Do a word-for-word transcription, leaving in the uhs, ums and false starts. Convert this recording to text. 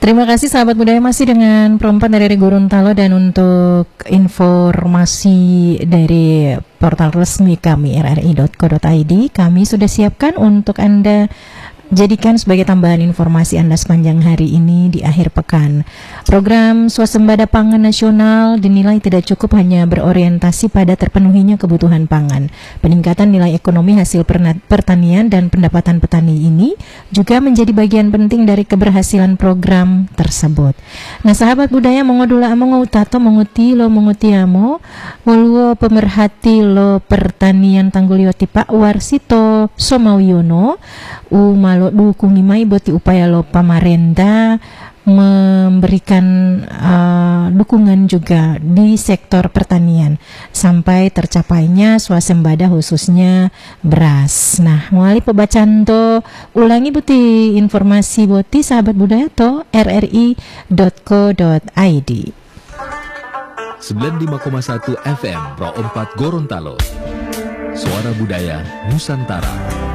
Terima kasih sahabat budaya, masih dengan perempuan dari Gorontalo, dan untuk informasi dari portal resmi kami r r i dot co dot i d kami sudah siapkan untuk Anda jadikan sebagai tambahan informasi Anda sepanjang hari ini di akhir pekan. Program Swasembada Pangan Nasional dinilai tidak cukup hanya berorientasi pada terpenuhinya kebutuhan pangan. Peningkatan nilai ekonomi hasil pertanian dan pendapatan petani ini juga menjadi bagian penting dari keberhasilan program tersebut. Nah, sahabat budaya, mongodula mongoutato monguti lo mongutiamo woluo pemerhati lo pertanian Tangguliyoti Pak Warsito Somawiono umalo dukung imai boti upaya lo pamarenta memberikan uh, dukungan juga di sektor pertanian sampai tercapainya swasembada khususnya beras. Nah, melalui pembacaan to ulangi boti informasi boti sahabat budaya to r r i dot co dot i d. sembilan puluh lima koma satu F M Pro empat Gorontalo. Suara Budaya Nusantara.